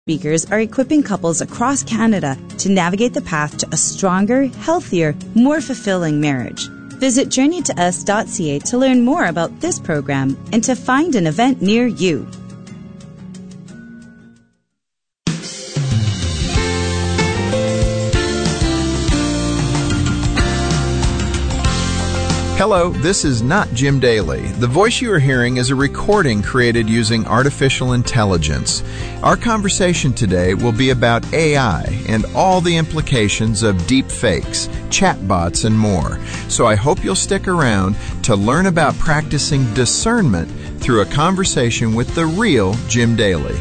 Speakers are equipping couples across Canada to navigate the path to a stronger, healthier, more fulfilling marriage. Visit journeytous.ca to learn more about this program and to find an event near you. Hello, this is not Jim Daly. The voice you are hearing is a recording created using artificial intelligence. Our conversation today will be about AI and all the implications of deep fakes, chatbots, and more. So I hope you'll stick around to learn about practicing discernment through a conversation with the real Jim Daly.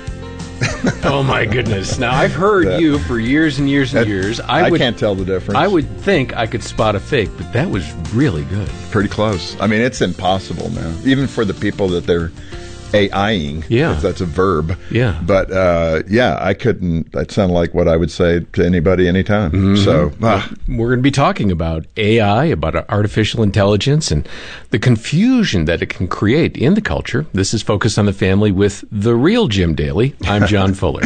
Oh my goodness. Now, I've heard you for years and years and years. I can't tell the difference. I would think I could spot a fake, but that was really good. Pretty close. I mean, it's impossible now, even for the people that they're AIing, if that's a verb. Yeah. But, I couldn't, that sounded like what I would say to anybody anytime. Mm-hmm. So, we're going to be talking about AI, about artificial intelligence, and the confusion that it can create in the culture. This is Focus on the Family with the real Jim Daly. I'm John Fuller.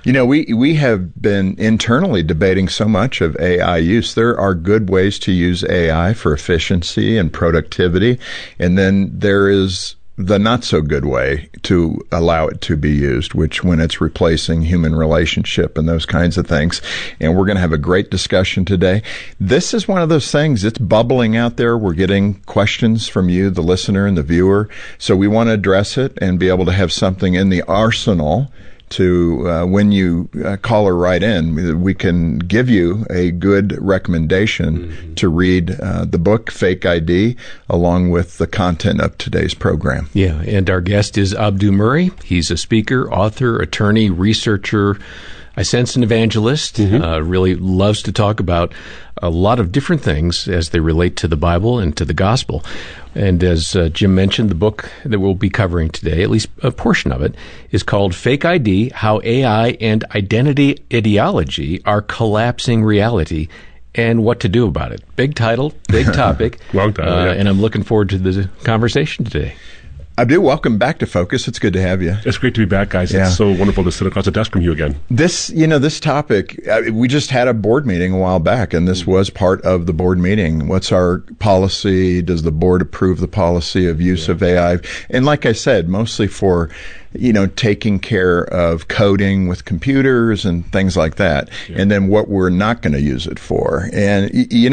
We have been internally debating so much of AI use. There are good ways to use AI for efficiency and productivity, and then there is the not so good way to allow it to be used, which when it's replacing human relationship and those kinds of things. And we're going to have a great discussion today. This is one of those things, it's bubbling out there. We're getting questions from you, the listener and the viewer. So we want to address it and be able to have something in the arsenal to, when you call or write in, we can give you a good recommendation to read the book, Fake ID, along with the content of today's program. Yeah, and our guest is Abdu Murray. He's a speaker, author, attorney, researcher, I sense an evangelist, really loves to talk about a lot of different things as they relate to the Bible and to the gospel. And as Jim mentioned, the book that we'll be covering today, at least a portion of it, is called Fake ID, How AI and Identity Ideology Are Collapsing Reality and What to Do About It. Big title, big topic. Long title, and I'm looking forward to the conversation today. Abdu, welcome back to Focus. It's good to have you. It's great to be back, guys. Yeah. It's so wonderful to sit across the desk from you again. This topic, we just had a board meeting a while back, and this was part of the board meeting. What's our policy? Does the board approve the policy of use of AI? And like I said, mostly for, taking care of coding with computers and things like that. Yeah. And then what we're not going to use it for. And,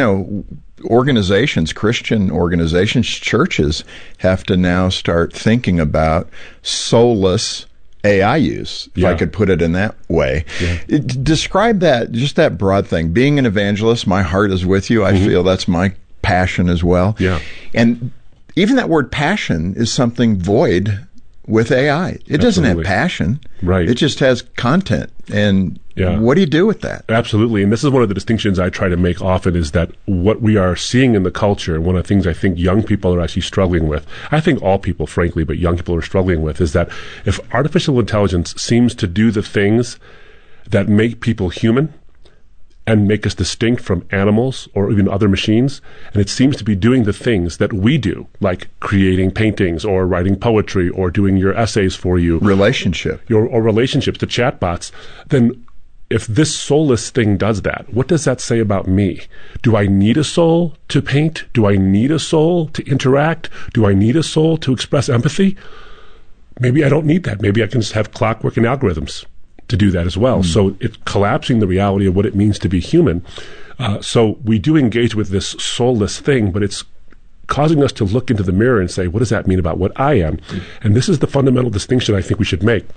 organizations, Christian organizations, churches have to now start thinking about soulless AI use, if I could put it in that way. Yeah. Describe that, just that broad thing. Being an evangelist, my heart is with you. I feel that's my passion as well. Yeah. And even that word passion is something void with AI. It doesn't have passion. Right. It just has content. And what do you do with that? Absolutely. And this is one of the distinctions I try to make often is that what we are seeing in the culture, and one of the things I think young people are actually struggling with, I think all people, frankly, but young people are struggling with, is that if artificial intelligence seems to do the things that make people human and make us distinct from animals or even other machines, and it seems to be doing the things that we do, like creating paintings or writing poetry or doing your essays for you. Or relationships, the chatbots, then if this soulless thing does that, what does that say about me? Do I need a soul to paint? Do I need a soul to interact? Do I need a soul to express empathy? Maybe I don't need that. Maybe I can just have clockwork and algorithms to do that as well. So it's collapsing the reality of what it means to be human. So we do engage with this soulless thing, but it's causing us to look into the mirror and say, what does that mean about what I am? And this is the fundamental distinction I think we should make,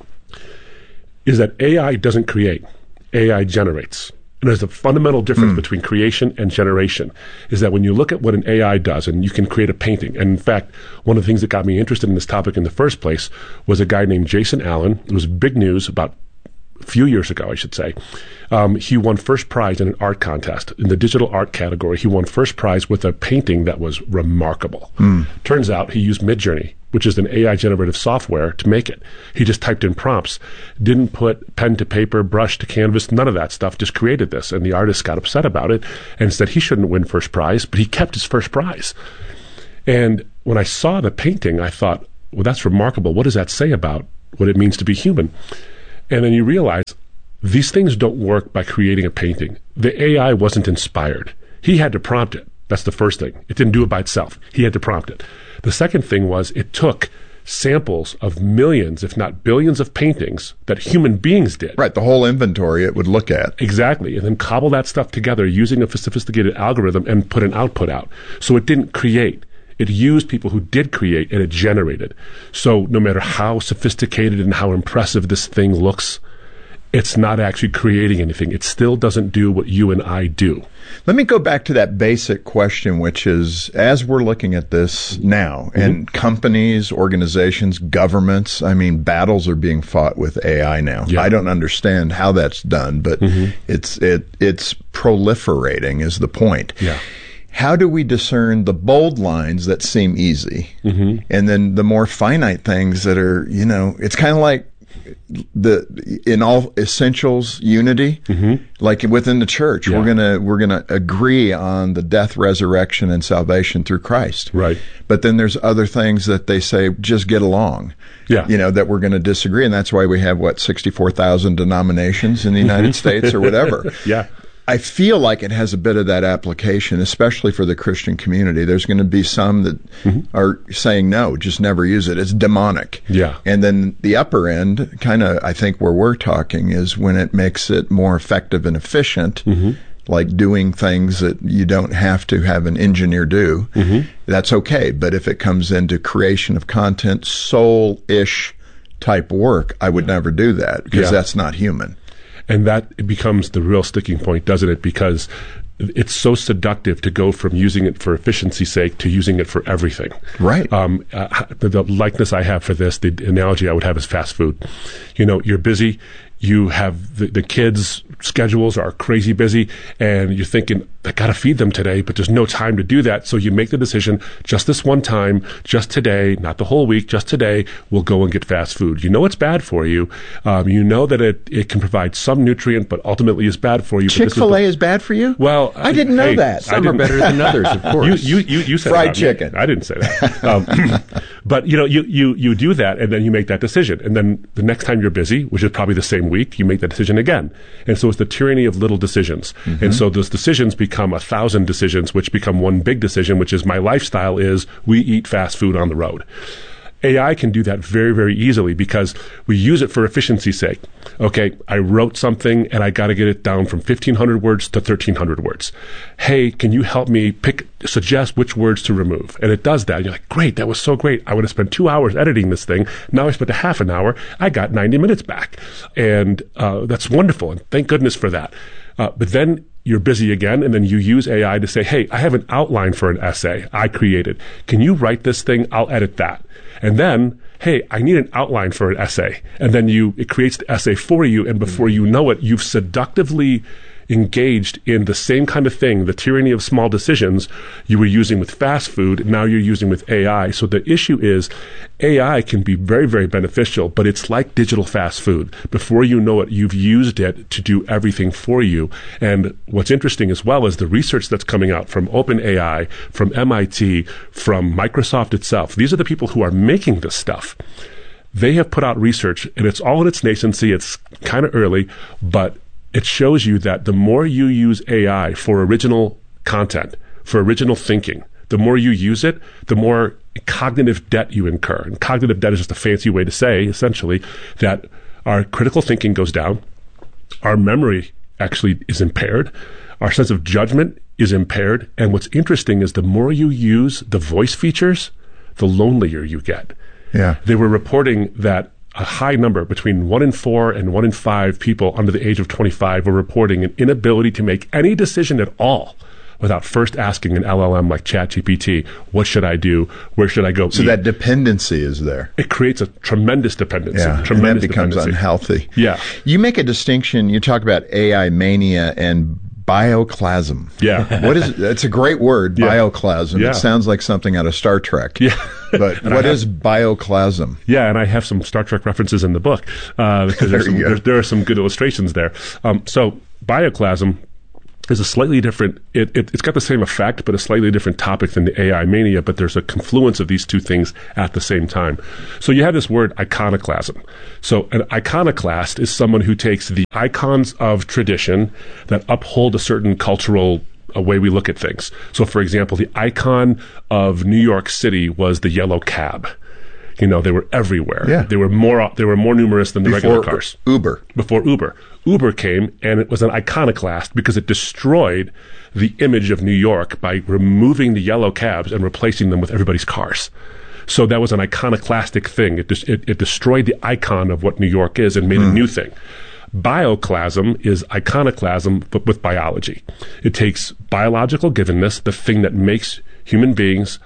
is that AI doesn't create, AI generates. And there's a fundamental difference between creation and generation, is that when you look at what an AI does, and you can create a painting, and in fact, one of the things that got me interested in this topic in the first place was a guy named Jason Allen. It was big news about a few years ago, I should say. He won first prize in an art contest. In the digital art category, he won first prize with a painting that was remarkable. Turns out he used Midjourney, which is an AI generative software, to make it. He just typed in prompts, didn't put pen to paper, brush to canvas, none of that stuff, just created this. And the artist got upset about it and said he shouldn't win first prize, but he kept his first prize. And when I saw the painting, I thought, well, that's remarkable. What does that say about what it means to be human? And then you realize these things don't work by creating a painting. The AI wasn't inspired. He had to prompt it. That's the first thing. It didn't do it by itself. He had to prompt it. The second thing was it took samples of millions, if not billions of paintings that human beings did. Right, the whole inventory it would look at. Exactly, and then cobble that stuff together using a sophisticated algorithm and put an output out. So it didn't create. It used people who did create, and it generated. So no matter how sophisticated and how impressive this thing looks, it's not actually creating anything. It still doesn't do what you and I do. Let me go back to that basic question, which is, as we're looking at this now, and companies, organizations, governments, I mean, battles are being fought with AI now. Yeah. I don't understand how that's done, but it's proliferating is the point. Yeah. How do we discern the bold lines that seem easy, and then the more finite things that are, it's kind of like in all essentials unity, like within the church, we're gonna agree on the death, resurrection, and salvation through Christ. Right. But then there's other things that they say just get along. Yeah. That we're going to disagree, and that's why we have 64,000 denominations in the United States or whatever. Yeah. I feel like it has a bit of that application, especially for the Christian community. There's going to be some that are saying, no, just never use it. It's demonic. Yeah. And then the upper end, kind of, I think where we're talking is when it makes it more effective and efficient, like doing things that you don't have to have an engineer do. That's okay. But if it comes into creation of content, soul-ish type work, I would never do that because that's not human. And that becomes the real sticking point, doesn't it? Because it's so seductive to go from using it for efficiency's sake to using it for everything. Right. The likeness I have for this, the analogy I would have is fast food. You're busy. You have the kids' schedules are crazy busy, and you're thinking, I got to feed them today, but there's no time to do that. So you make the decision, just this one time, just today, not the whole week, just today, we'll go and get fast food. You know it's bad for you. You know that it can provide some nutrient, but ultimately is bad for you. Chick-fil-A is bad for you? Well, I didn't know that. Some are better than others, of course. You said fried chicken. I didn't say that. But you do that, and then you make that decision. And then the next time you're busy, which is probably the same week, you make that decision again. And so it's the tyranny of little decisions. And so those decisions become 1,000 decisions, which become one big decision, which is my lifestyle is we eat fast food on the road. AI can do that very, very easily because we use it for efficiency's sake. Okay, I wrote something and I got to get it down from 1,500 words to 1,300 words. Hey, can you help me suggest which words to remove? And it does that. You're like, great, that was so great. I would have spent 2 hours editing this thing. Now I spent a half an hour. I got 90 minutes back. And that's wonderful. And thank goodness for that. But then you're busy again, and then you use AI to say, hey, I have an outline for an essay I created. Can you write this thing? I'll edit that. And then, hey, I need an outline for an essay. And then it creates the essay for you, and before you know it, you've seductively engaged in the same kind of thing, the tyranny of small decisions you were using with fast food, now you're using with AI. So the issue is AI can be very, very beneficial, but it's like digital fast food. Before you know it, you've used it to do everything for you. And what's interesting as well is the research that's coming out from OpenAI, from MIT, from Microsoft itself. These are the people who are making this stuff. They have put out research, and it's all in its nascency. It's kind of early, but it shows you that the more you use AI for original content, for original thinking, the more you use it, the more cognitive debt you incur. And cognitive debt is just a fancy way to say, essentially, that our critical thinking goes down, our memory actually is impaired, our sense of judgment is impaired, and what's interesting is the more you use the voice features, the lonelier you get. Yeah. They were reporting that a high number, between 1 in 4 and 1 in 5 people under the age of 25 were reporting an inability to make any decision at all without first asking an LLM like ChatGPT, what should I do? Where should I go? So that dependency is there. It creates a tremendous dependency. Yeah, tremendous and that becomes dependency. unhealthy. Yeah. You make a distinction, you talk about AI mania and bioclasm. Yeah. What is it? It's a great word, Yeah. bioclasm. Yeah. It sounds like something out of Star Trek. Yeah. But what is bioclasm? Yeah, and I have some Star Trek references in the book because there are some good illustrations there. So bioclasm is a slightly different, it's got the same effect, but a slightly different topic than the AI mania, but there's a confluence of these two things at the same time. So you have this word iconoclasm. So an iconoclast is someone who takes the icons of tradition that uphold a certain cultural way we look at things. So for example, the icon of New York City was the yellow cab. They were everywhere. Yeah. They were more numerous than the regular cars. Before Uber. Uber came, and it was an iconoclast because it destroyed the image of New York by removing the yellow cabs and replacing them with everybody's cars. So that was an iconoclastic thing. It destroyed the icon of what New York is and made a new thing. Bioclasm is iconoclasm, but with biology. It takes biological givenness, the thing that makes human beings,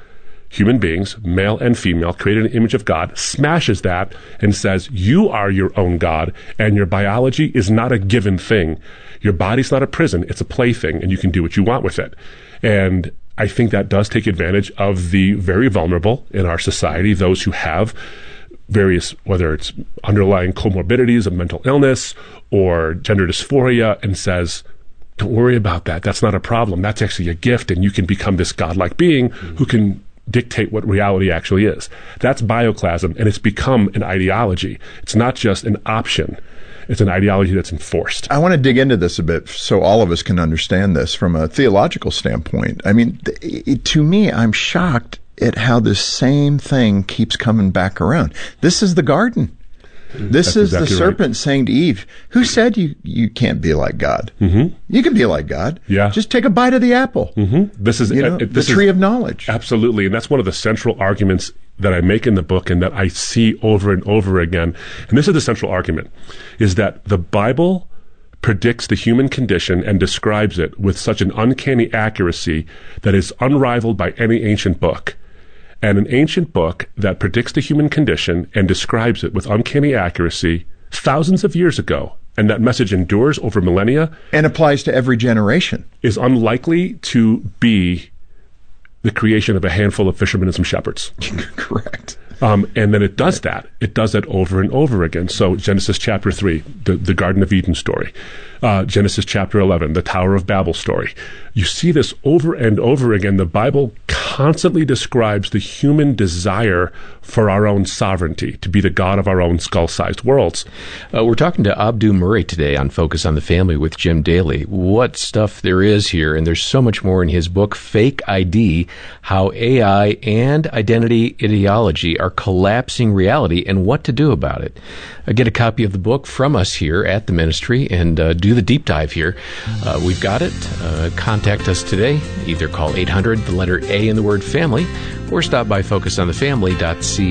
male and female, created an image of God, smashes that and says, you are your own God, and your biology is not a given thing. Your body's not a prison, it's a plaything, and you can do what you want with it. And I think that does take advantage of the very vulnerable in our society, those who have various, whether it's underlying comorbidities of mental illness or gender dysphoria, and says, don't worry about that. That's not a problem. That's actually a gift, and you can become this godlike being who can dictate what reality actually is. That's bioclasm, and it's become an ideology. It's not just an option. It's an ideology that's enforced. I want to dig into this a bit so all of us can understand this from a theological standpoint. I mean, to me, I'm shocked at how this same thing keeps coming back around. This is the garden. This is exactly the serpent saying to Eve, who said you can't be like God? Mm-hmm. You can be like God. Yeah. Just take a bite of the apple. Mm-hmm. This is the tree of knowledge. Absolutely. And that's one of the central arguments that I make in the book and that I see over and over again. And this is the central argument, is that the Bible predicts the human condition and describes it with such an uncanny accuracy that is unrivaled by any ancient book. And an ancient book that predicts the human condition and describes it with uncanny accuracy thousands of years ago, and that message endures over millennia and applies to every generation, is unlikely to be the creation of a handful of fishermen and some shepherds. Correct. And then it does that. It does that over and over again. So Genesis chapter 3, the Garden of Eden story. Genesis chapter 11, the Tower of Babel story. You see this over and over again. The Bible constantly describes the human desire for our own sovereignty, to be the God of our own skull-sized worlds. We're talking to Abdu Murray today on Focus on the Family with Jim Daly. What stuff there is here, and there's so much more in his book, Fake ID, How AI and Identity Ideology Are Collapsing Reality and What to Do About It. Get a copy of the book from us here at the ministry and do the deep dive here. We've got it. Contact us today. Either call 800, the letter A in the word family, or stop by focusonthefamily.ca.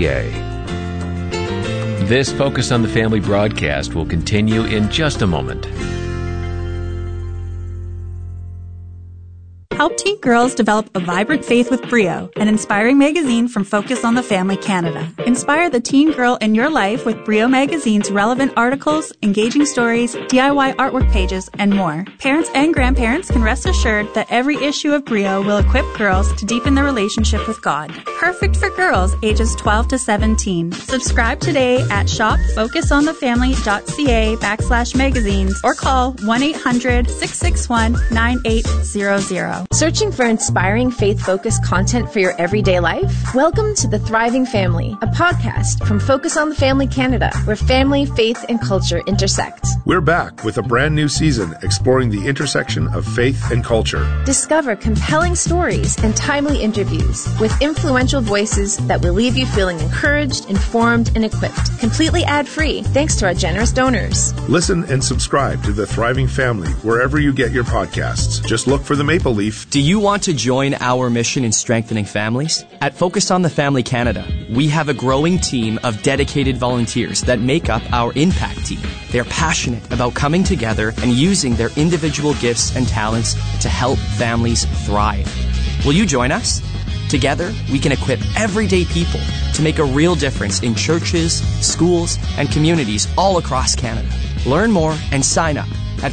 This Focus on the Family broadcast will continue in just a moment. Help teen girls develop a vibrant faith with Brio, an inspiring magazine from Focus on the Family Canada. Inspire the teen girl in your life with Brio Magazine's relevant articles, engaging stories, DIY artwork pages, and more. Parents and grandparents can rest assured that every issue of Brio will equip girls to deepen their relationship with God. Perfect for girls ages 12 to 17. Subscribe today at shopfocusonthefamily.ca/magazines or call 1-800-661-9800. Searching for inspiring faith-focused content for your everyday life? Welcome to The Thriving Family, a podcast from Focus on the Family Canada, where family, faith, and culture intersect. We're back with a brand new season exploring the intersection of faith and culture. Discover compelling stories and timely interviews with influential voices that will leave you feeling encouraged, informed, and equipped. Completely ad-free, thanks to our generous donors. Listen and subscribe to The Thriving Family wherever you get your podcasts. Just look for the Maple Leaf. Do you want to join our mission in strengthening families? At Focus on the Family Canada, we have a growing team of dedicated volunteers that make up our impact team. They're passionate about coming together and using their individual gifts and talents to help families thrive. Will you join us? Together, we can equip everyday people to make a real difference in churches, schools, and communities all across Canada. Learn more and sign up at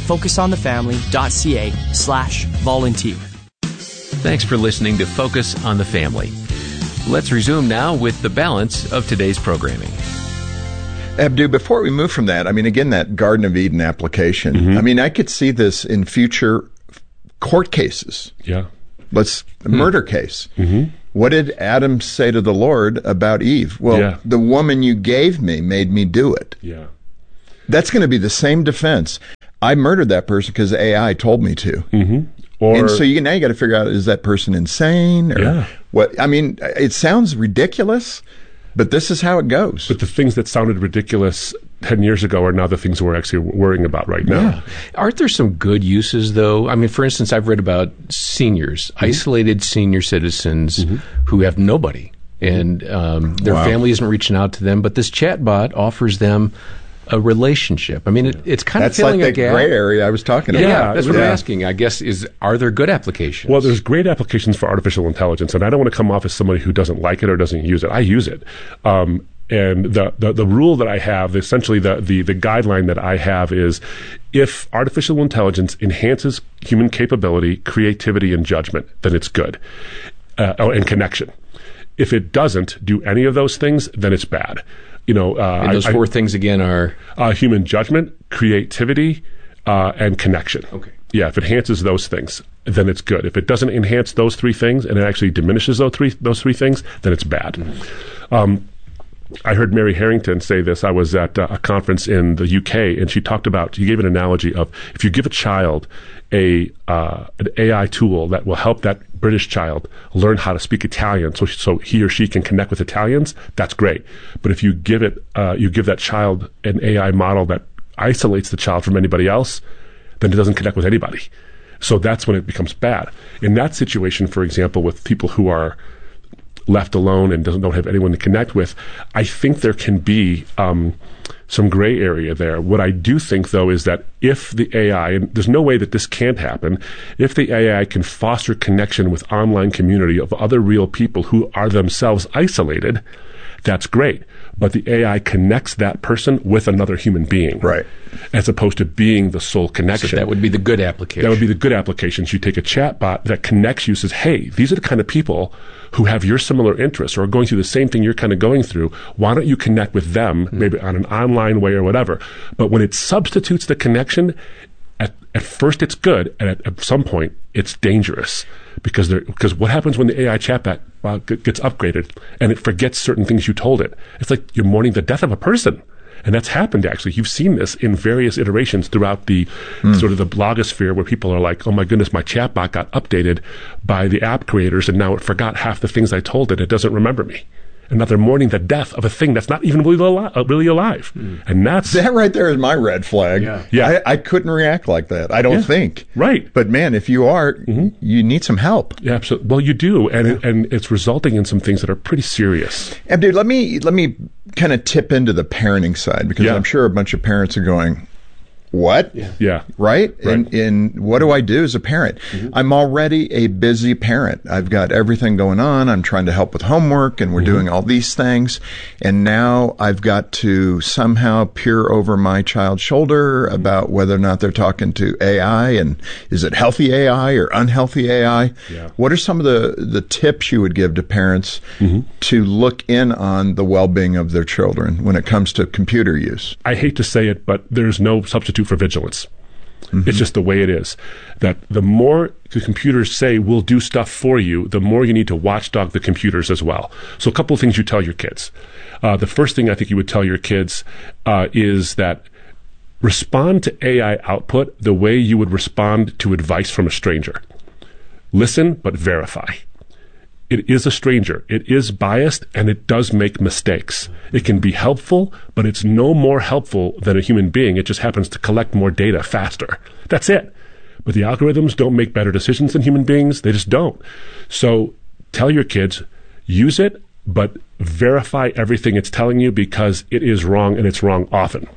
focusonthefamily.ca/volunteer. Thanks for listening to Focus on the Family. Let's resume now with the balance of today's programming. Abdu, before we move from that, I mean, again, that Garden of Eden application, I mean, I could see this in future court cases. Yeah. Murder case. What did Adam say to the Lord about Eve? Well, the woman you gave me made me do it. Yeah. That's going to be the same defense. I murdered that person because AI told me to. And so now you got to figure out, is that person insane? Or what? I mean, it sounds ridiculous, but this is how it goes. But the things that sounded ridiculous 10 years ago are now the things we're actually worrying about right now. Yeah. Aren't there some good uses, though? I mean, for instance, I've read about seniors, isolated senior citizens who have nobody, and their family isn't reaching out to them, but this chatbot offers them a relationship. I mean, it's kind of filling like a gap. That's like the gray area I was talking about. Yeah, that's what I'm asking. I guess, are there good applications? Well, there's great applications for artificial intelligence, and I don't want to come off as somebody who doesn't like it or doesn't use it. I use it. And the rule that I have, essentially the guideline that I have is, if artificial intelligence enhances human capability, creativity, and judgment, then it's good, and connection. If it doesn't do any of those things, then it's bad. And those four things again are human judgment, creativity, and connection. Okay. Yeah, if it enhances those things, then it's good. If it doesn't enhance those three things and it actually diminishes those three things, then it's bad. I heard Mary Harrington say this. I was at a conference in the UK, and she gave an analogy of, if you give a child an AI tool that will help that British child learn how to speak Italian so he or she can connect with Italians, that's great. But if you give that child an AI model that isolates the child from anybody else, then it doesn't connect with anybody. So that's when it becomes bad. In that situation, for example, with people who are left alone and don't have anyone to connect with, I think there can be some gray area there. What I do think, though, is that if the AI, and there's no way that this can't happen, if the AI can foster connection with online community of other real people who are themselves isolated, that's great. But the AI connects that person with another human being. Right. As opposed to being the sole connection. So that would be the good application. That would be the good application. You take a chatbot that connects you, says, hey, these are the kind of people who have your similar interests or are going through the same thing you're kind of going through. Why don't you connect with them, maybe on an online way or whatever? But when it substitutes the connection, at first it's good, and at some point it's dangerous. Because what happens when the AI chatbot gets upgraded and it forgets certain things you told it? It's like you're mourning the death of a person. And that's happened, actually. You've seen this in various iterations throughout the sort of the blogosphere, where people are like, oh my goodness, my chatbot got updated by the app creators and now it forgot half the things I told it. It doesn't remember me. And now they're mourning the death of a thing that's not even really alive. And that right there is my red flag. Yeah. I couldn't react like that. I don't think. Right. But man, if you are, you need some help. Yeah, absolutely. Well, you do. And it's resulting in some things that are pretty serious. Abdu, let me kind of tip into the parenting side, because I'm sure a bunch of parents are going, what? Yeah. Right? And what do I do as a parent? I'm already a busy parent. I've got everything going on. I'm trying to help with homework, and we're doing all these things. And now I've got to somehow peer over my child's shoulder about whether or not they're talking to AI, and is it healthy AI or unhealthy AI? Yeah. What are some of the tips you would give to parents to look in on the well-being of their children when it comes to computer use? I hate to say it, but there's no substitute for vigilance. It's just the way it is. That the more the computers say we'll do stuff for you, the more you need to watchdog the computers as well. So a couple of things you tell your kids. The first thing I think you would tell your kids is that respond to AI output the way you would respond to advice from a stranger. Listen, but verify. It is a stranger. It is biased, and it does make mistakes. It can be helpful, but it's no more helpful than a human being. It just happens to collect more data faster. That's it. But the algorithms don't make better decisions than human beings. They just don't. So tell your kids, use it, but verify everything it's telling you, because it is wrong, and it's wrong often.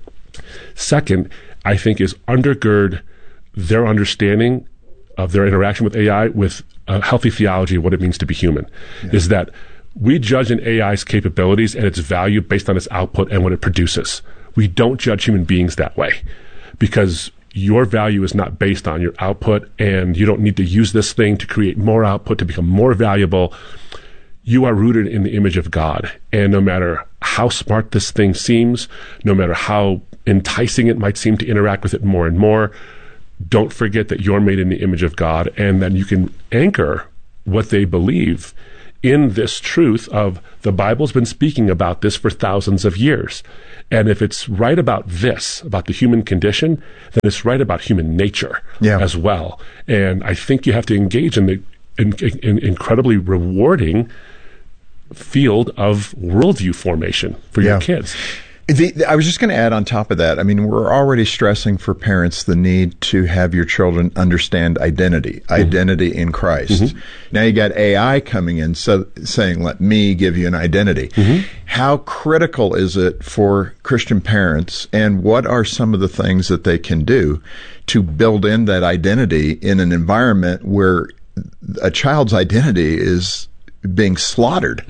Second, I think, is undergird their understanding of their interaction with AI with a healthy theology of what it means to be human. Is that we judge an AI's capabilities and its value based on its output and what it produces. We don't judge human beings that way, because your value is not based on your output, and you don't need to use this thing to create more output to become more valuable. You are rooted in the image of God, and no matter how smart this thing seems, no matter how enticing it might seem to interact with it more and more, don't forget that you're made in the image of God, and that you can anchor what they believe in this truth of the Bible's been speaking about this for thousands of years. And if it's right about this, about the human condition, then it's right about human nature as well. And I think you have to engage in the incredibly rewarding field of worldview formation for your kids. I was just going to add on top of that, I mean, we're already stressing for parents the need to have your children understand identity in Christ. Now you got AI coming in saying, let me give you an identity. How critical is it for Christian parents, and what are some of the things that they can do to build in that identity in an environment where a child's identity is being slaughtered?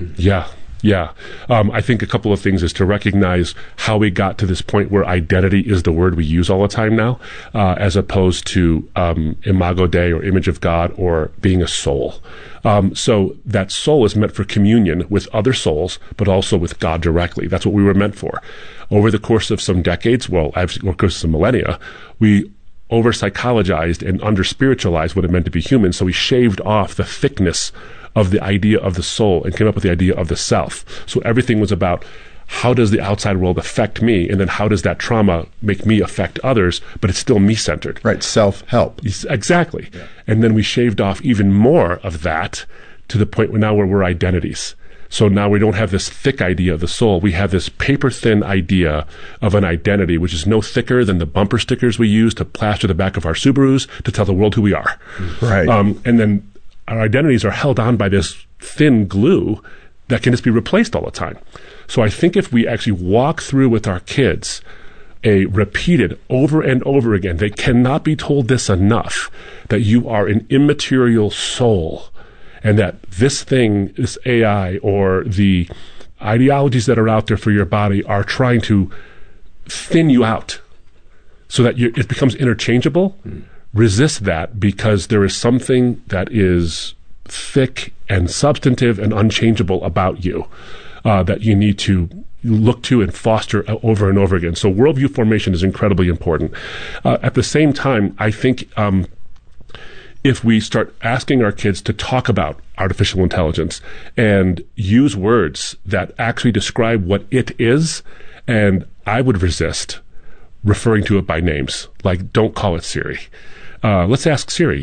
I think a couple of things is to recognize how we got to this point where identity is the word we use all the time now, as opposed to imago Dei or image of God or being a soul. So that soul is meant for communion with other souls, but also with God directly. That's what we were meant for. Over the course of some decades, over the course of some millennia, we over-psychologized and under-spiritualized what it meant to be human, so we shaved off the thickness of the idea of the soul and came up with the idea of the self. So everything was about, how does the outside world affect me, and then how does that trauma make me affect others, but it's still me-centered. Right, self-help. Exactly. And then we shaved off even more of that to the point where now we're identities. So now we don't have this thick idea of the soul. We have this paper-thin idea of an identity, which is no thicker than the bumper stickers we use to plaster the back of our Subarus to tell the world who we are. Right. And then our identities are held on by this thin glue that can just be replaced all the time. So I think if we actually walk through with our kids a repeated over and over again, they cannot be told this enough, that you are an immaterial soul, and that this thing, this AI, or the ideologies that are out there for your body are trying to thin you out so that it becomes interchangeable. Resist that, because there is something that is thick and substantive and unchangeable about you that you need to look to and foster over and over again. So worldview formation is incredibly important. At the same time, I think if we start asking our kids to talk about artificial intelligence and use words that actually describe what it is, and I would resist referring to it by names, like don't call it Siri. Let's ask Siri.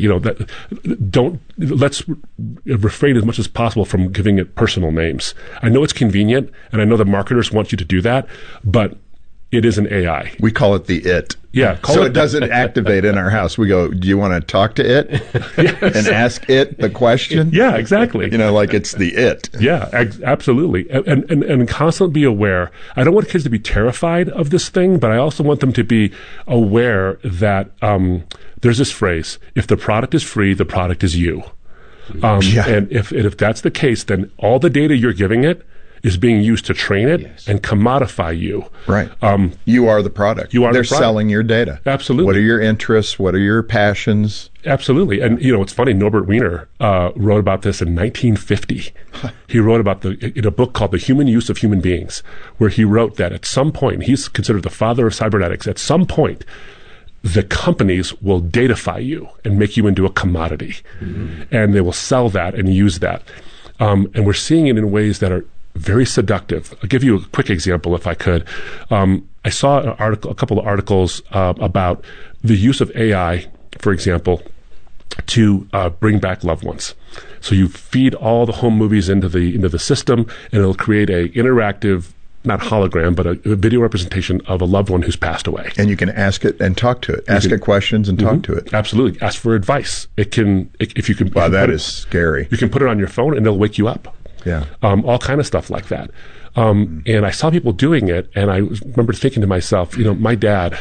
Let's refrain as much as possible from giving it personal names. I know it's convenient, and I know the marketers want you to do that, but it is an AI. We call it the it. Yeah. So it doesn't activate in our house. We go, do you want to talk to it? Yes. And ask it the question? Yeah, exactly. Like it's the it. Yeah, absolutely. And constantly be aware. I don't want kids to be terrified of this thing, but I also want them to be aware that there's this phrase, if the product is free, the product is you. And if that's the case, then all the data you're giving it is being used to train it and commodify you. Right. You are the product. They're selling your data. Absolutely. What are your interests? What are your passions? Absolutely. And, it's funny, Norbert Wiener wrote about this in 1950. He wrote about in a book called The Human Use of Human Beings, where he wrote that at some point, he's considered the father of cybernetics, at some point, the companies will datafy you and make you into a commodity. And they will sell that and use that. And we're seeing it in ways that are very seductive. I'll give you a quick example if I could. I saw a couple of articles about the use of AI, for example, to bring back loved ones. So you feed all the home movies into the system, and it'll create a interactive, not hologram, but a video representation of a loved one who's passed away. And you can ask it and talk to it. Ask it questions and talk to it. Absolutely. Ask for advice. If you can. Wow, that is scary. You can put it on your phone, and it'll wake you up. Yeah. All kind of stuff like that. And I saw people doing it, and I remember thinking to myself, my dad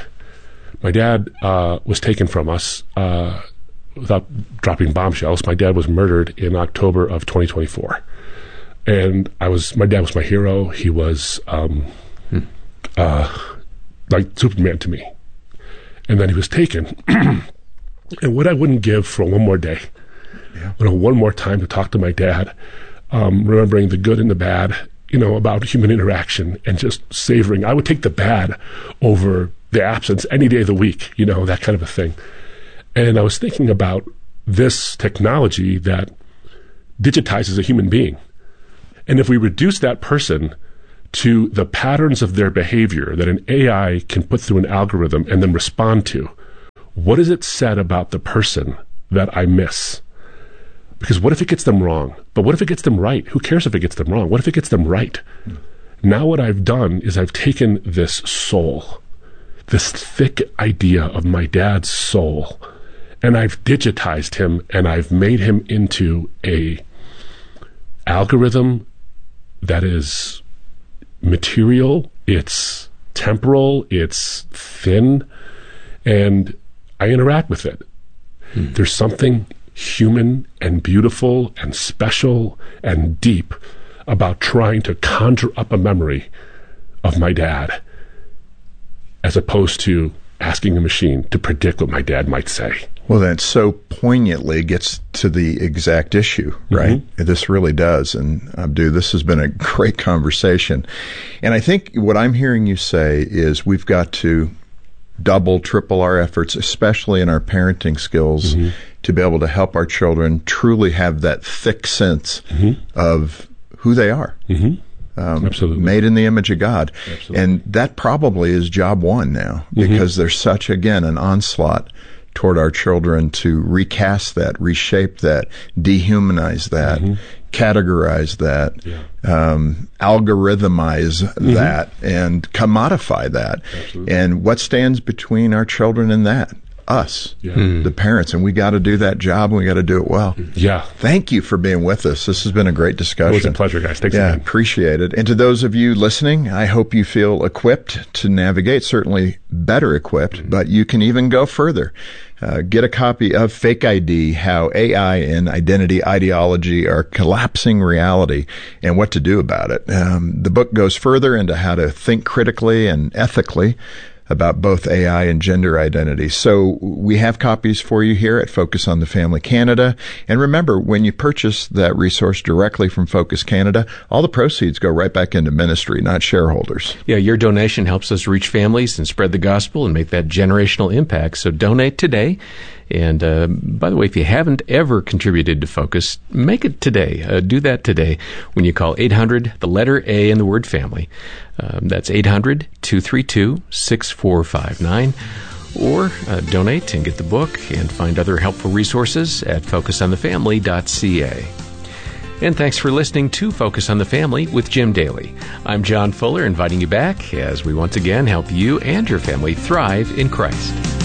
was taken from us without dropping bombshells. My dad was murdered in October of 2024. And my dad was my hero. He was like Superman to me. And then he was taken. And what I wouldn't give for one more day, one more time to talk to my dad, remembering the good and the bad, about human interaction and just savoring. I would take the bad over the absence any day of the week, that kind of a thing. And I was thinking about this technology that digitizes a human being. And if we reduce that person to the patterns of their behavior that an AI can put through an algorithm and then respond to, what is it said about the person that I miss? Because what if it gets them wrong? But what if it gets them right? Who cares if it gets them wrong? What if it gets them right? Now what I've done is I've taken this soul, this thick idea of my dad's soul, and I've digitized him and I've made him into a algorithm that is material, it's temporal, it's thin, and I interact with it. There's something human and beautiful and special and deep about trying to conjure up a memory of my dad as opposed to asking a machine to predict what my dad might say. Well, that so poignantly gets to the exact issue, right? Mm-hmm. This really does. And Abdu, this has been a great conversation. And I think what I'm hearing you say is we've got to double, triple our efforts, especially in our parenting skills, to be able to help our children truly have that thick sense of who they are. Absolutely. Made in the image of God. Absolutely. And that probably is job one now, because there's such, again, an onslaught toward our children to recast that, reshape that, dehumanize that, categorize that, algorithmize that, and commodify that. Absolutely. And what stands between our children and that? Us, the parents, and we got to do that job, and we got to do it well. Yeah. Thank you for being with us. This has been a great discussion. It was a pleasure, guys. Thanks again. Appreciate it. And to those of you listening, I hope you feel equipped to navigate, certainly better equipped, but you can even go further. Get a copy of Fake ID, How AI and Identity Ideology Are Collapsing Reality, and what to do about it. The book goes further into how to think critically and ethically about both AI and gender identity. So we have copies for you here at Focus on the Family Canada. And remember, when you purchase that resource directly from Focus Canada, all the proceeds go right back into ministry, not shareholders. Yeah, your donation helps us reach families and spread the gospel and make that generational impact. So donate today. And by the way, if you haven't ever contributed to Focus, make it today. Do that today when you call 800, the letter A and the word family. That's 800-232-6459. Or donate and get the book and find other helpful resources at focusonthefamily.ca. And thanks for listening to Focus on the Family with Jim Daly. I'm John Fuller, inviting you back as we once again help you and your family thrive in Christ.